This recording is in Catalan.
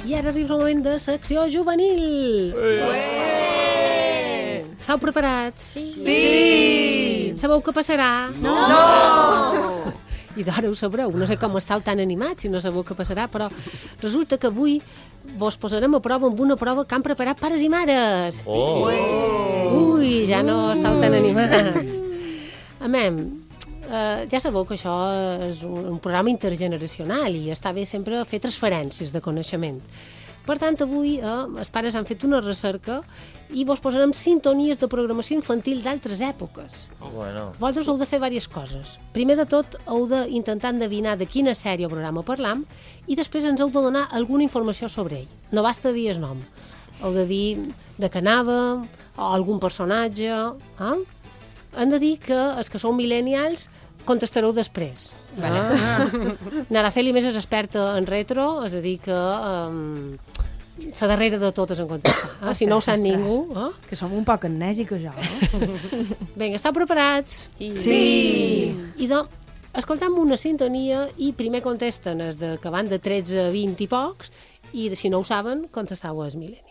I ara arriba el moment de secció juvenil. Estàu preparats? Sí! Sabeu què passarà? No! I d'ara ho sabreu. No sé com estàu tan animats si no sabeu què passarà, però resulta que avui vos posarem a prova amb una prova que han preparat pares i mares. Ui, ja no estàu tan animats. Amem, ja sabeu que això és un programa intergeneracional i està bé sempre fer transferències de coneixement. Per tant, avui els pares han fet una recerca i vos posarem sintonies de programació infantil d'altres èpoques. Vosaltres heu de fer diverses coses. Primer de tot, heu d'intentar endevinar de quina sèrie o programa parlam i després ens heu de donar alguna informació sobre ell. No basta dir el nom. Heu de dir de què anava, o algun personatge. Hem de dir que els que sou millennials contestareu després. N'Araceli més és experta en retro, és a dir que la darrera de totes en contestar. Si no ho sap ningú. Que som un poc amnèsics, jo. Vinga, estàu preparats? Sí! I doncs, escoltam una sintonia i primer contesten els que van de 13 a 20 i pocs i si no ho saben, contestau els millennials.